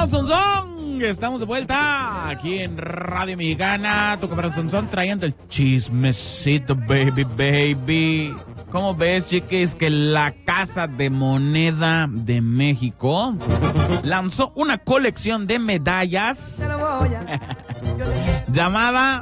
compadre Sonsón. Estamos de vuelta aquí en Radio Mexicana. Tu compadre Sonsón trayendo el chismecito, baby. ¿Cómo ves, chiquis, que la Casa de Moneda de México lanzó una colección de medallas llamada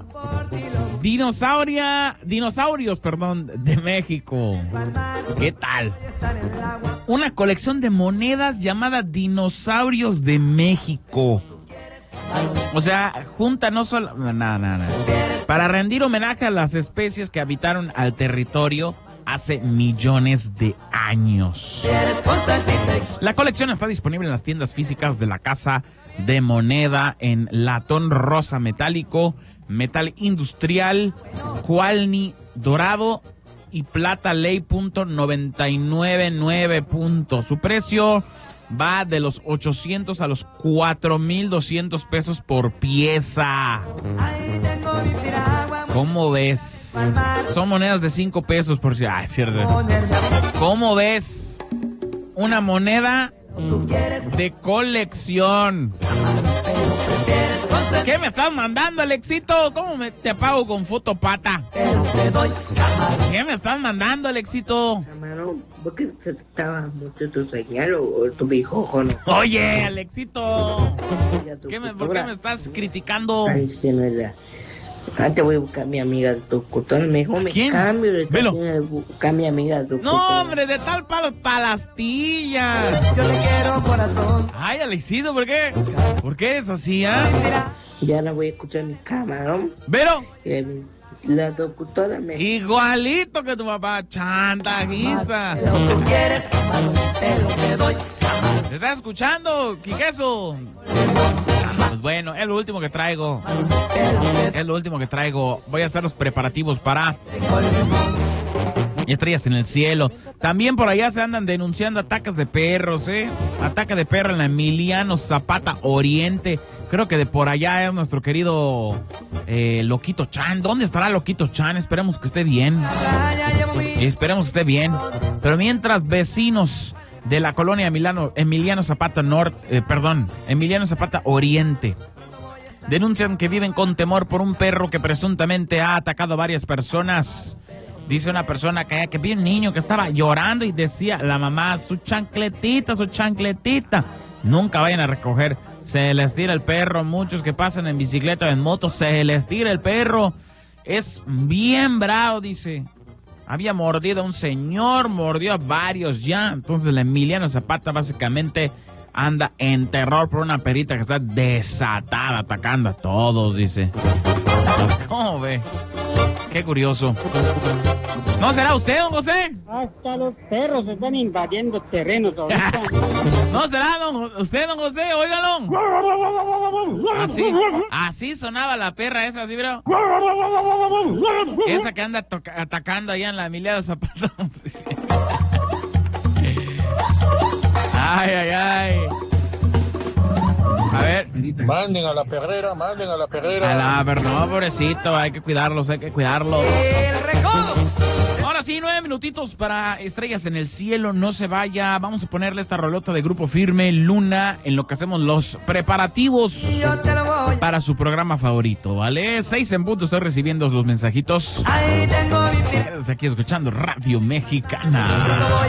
Dinosaurios de México? ¿Qué tal? Una colección de monedas llamada Dinosaurios de México. O sea, junta no solo... Nada. Para rendir homenaje a las especies que habitaron al territorio hace millones de años. La colección está disponible en las tiendas físicas de la Casa de Moneda en latón rosa metálico, metal industrial, cualni dorado y plata ley .999. Su precio va de los 800 a los 4,200 pesos por pieza. ¿Cómo ves? Son monedas de 5 pesos por si... Ah, cierto. ¿Cómo ves? Una moneda de colección. ¿Qué me estás mandando, Alexito? ¿Cómo te pago con fotopata? ¿Qué me estás mandando, Alexito? Camarón, ¿por qué se estaba mucho tu señal o tu bijojo, no? Oye, Alexito, ¿por qué me estás criticando? Ay, sí, no es la... Antes voy a buscar a mi amiga de tu cutón. Me dijo, me cambio de buscar a mi amiga de tu cutón. No, hombre, de tal palo palastillas. Yo le quiero corazón. Ay, Alexito, ¿por qué? ¿Por qué eres así, ah? Ya no voy a escuchar mi camarón. ¿Pero? La locutora me... Igualito que tu papá, chantajista. Tú quieres camarón, te lo que doy. ¿Te estás escuchando, Quiqueso? Pues bueno, es lo último que traigo. Voy a hacer los preparativos para Estrellas en el Cielo. También por allá se andan denunciando ataques de perros, Ataque de perro en la Emiliano Zapata Oriente. Creo que de por allá es nuestro querido Loquito Chan. ¿Dónde estará Loquito Chan? Esperemos que esté bien. Pero mientras, vecinos de la colonia Emiliano Zapata Emiliano Zapata Oriente denuncian que viven con temor por un perro que presuntamente ha atacado a varias personas. Dice una persona que vi un niño que estaba llorando y decía la mamá, su chancletita. Nunca vayan a recoger. Se les tira el perro. Muchos que pasan en bicicleta o en moto, se les tira el perro. Es bien bravo, dice. Había mordido a un señor, mordió a varios ya. Entonces el Emiliano Zapata básicamente anda en terror por una perrita que está desatada, atacando a todos, dice. ¿Cómo ve? Qué curioso. ¿No será usted, don José? Hasta los perros están invadiendo terrenos ahorita. ¿No será usted, don José? Óigalo. Así sonaba la perra esa, ¿sí, bro? Esa que anda atacando allá en la Emiliano Zapata. Ay. A ver. Manden a la perrera. No, pobrecito, hay que cuidarlos. El recodo. Ahora sí, 9 minutitos para Estrellas en el Cielo. No se vaya. Vamos a ponerle esta rolota de Grupo Firme, Luna, en lo que hacemos los preparativos para su programa favorito, ¿vale? 6 en punto, estoy recibiendo los mensajitos. Ahí tengo mi... Quédese aquí escuchando Radio Mexicana.